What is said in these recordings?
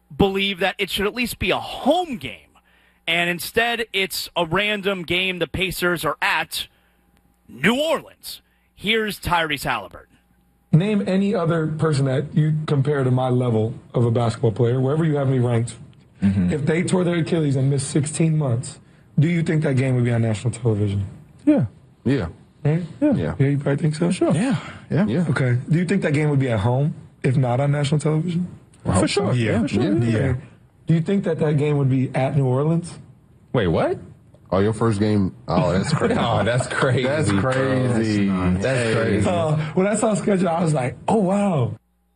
believe that it should at least be a home game. And instead, it's a random game the Pacers are at New Orleans. Here's Tyrese Halliburton. Name any other person that you compare to my level of a basketball player, wherever you have me ranked. Mm-hmm. If they tore their Achilles and missed 16 months, do you think that game would be on national television? Yeah. Right? Yeah, you probably think so? Sure. Yeah. Okay. Do you think that game would be at home, if not on national television? For sure. Yeah. Yeah. Do you think that game would be at New Orleans? Wait, what? Oh, your first game? Oh, that's crazy. Oh, that's crazy. That's crazy. That's crazy. When I saw schedule, I was like, oh, wow.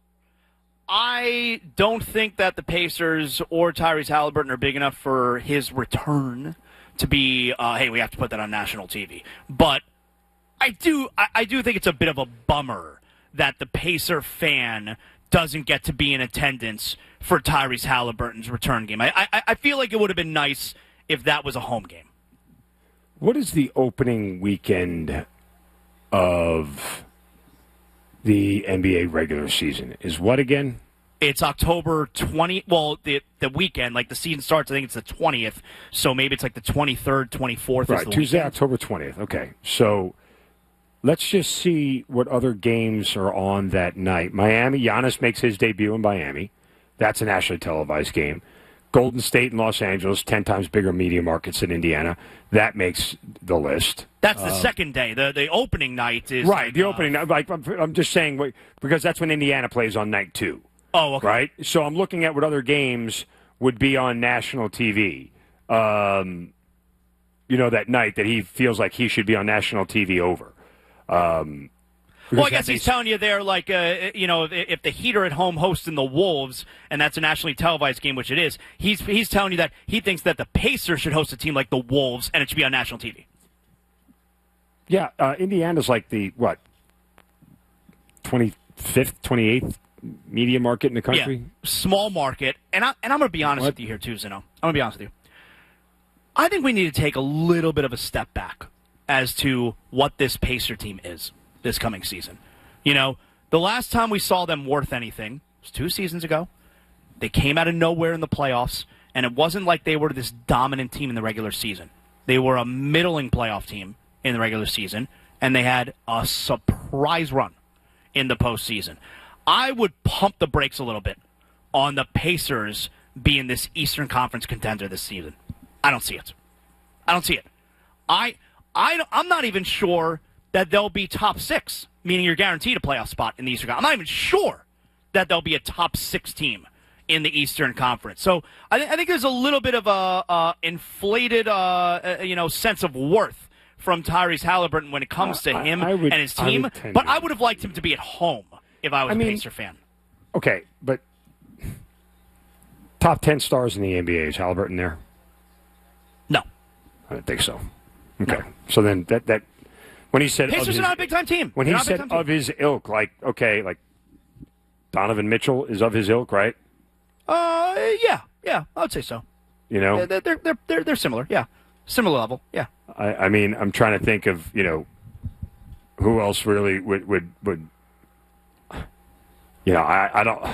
I don't think that the Pacers or Tyrese Halliburton are big enough for his return to be, hey, we have to put that on national TV. But I do think it's a bit of a bummer that the Pacer fan doesn't get to be in attendance for Tyrese Halliburton's return game. I feel like it would have been nice if that was a home game. What is the opening weekend of the NBA regular season? Is what again? It's October 20. Well, the weekend, like the season starts, I think it's the 20th. So maybe it's like the 23rd, 24th. Right, is the Tuesday, weekend. October 20th. Okay, so let's just see what other games are on that night. Miami, Giannis makes his debut in Miami. That's a nationally televised game. Golden State and Los Angeles, 10 times bigger media markets than Indiana. That makes the list. That's the second day. The opening night is right. The opening night. Like I'm just saying because that's when Indiana plays on night 2. Oh, okay. Right. So I'm looking at what other games would be on national TV. That night that he feels like he should be on national TV over. Well, I guess he's telling you there, like, if the Heat are at home hosting the Wolves, and that's a nationally televised game, which it is, he's telling you that he thinks that the Pacers should host a team like the Wolves, and it should be on national TV. Yeah, Indiana's like the, 25th, 28th media market in the country? Yeah, small market. And I'm going to be honest with you here, too, Zeno. I'm going to be honest with you. I think we need to take a little bit of a step back as to what this Pacer team is this coming season. The last time we saw them worth anything was 2 seasons ago. They came out of nowhere in the playoffs, and it wasn't like they were this dominant team in the regular season. They were a middling playoff team in the regular season, and they had a surprise run in the postseason. I would pump the brakes a little bit on the Pacers being this Eastern Conference contender this season. I don't see it. I'm not even sure that they'll be top 6, meaning you're guaranteed a playoff spot in the Eastern Conference. I'm not even sure that they'll be a top 6 team in the Eastern Conference. So I think there's a little bit of a inflated sense of worth from Tyrese Halliburton when it comes to him and his team. But I would have liked him to be at home if I was a Pacer fan. Okay, but top 10 stars in the NBA, is Halliburton there? No. I don't think so. Okay. No. So then that when he said Pacers are not a big time team. When he said of his ilk, like Donovan Mitchell is of his ilk, right? Yeah, I would say so. They're similar. Yeah, similar level. Yeah. I mean, I'm trying to think of who else really would I don't.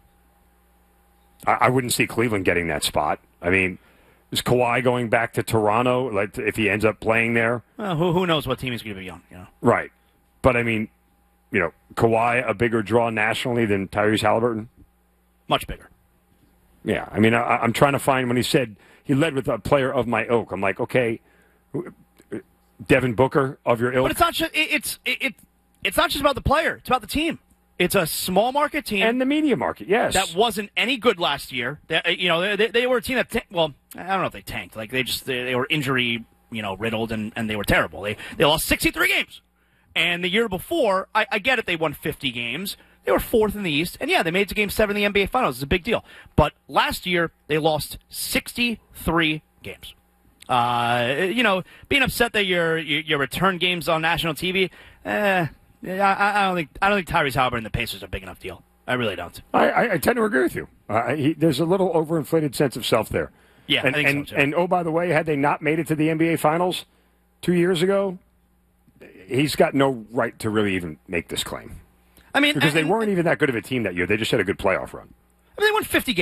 I wouldn't see Cleveland getting that spot. I mean, is Kawhi going back to Toronto? Like, if he ends up playing there, who knows what team he's going to be on? Right. But I mean, Kawhi a bigger draw nationally than Tyrese Halliburton. Much bigger. Yeah. I mean, I'm trying to find when he said he led with a player of my ilk. I'm like, okay, Devin Booker of your ilk. But it's not just it's not just about the player. It's about the team. It's a small market team. And the media market, yes. That wasn't any good last year. They were a team that, I don't know if they tanked. Like, they were injury, riddled, and they were terrible. They lost 63 games. And the year before, I get it, they won 50 games. They were 4th in the East. And, yeah, they made it to Game 7 in the NBA Finals. It's a big deal. But last year, they lost 63 games. Being upset that your return games on national TV, I don't think Tyrese Halliburton and the Pacers are a big enough deal. I really don't. I tend to agree with you. There's a little overinflated sense of self there. Yeah, I think so, too. And, oh, by the way, had they not made it to the NBA Finals 2 years ago, he's got no right to really even make this claim. I mean, because they weren't even that good of a team that year. They just had a good playoff run. I mean, they won 50 games.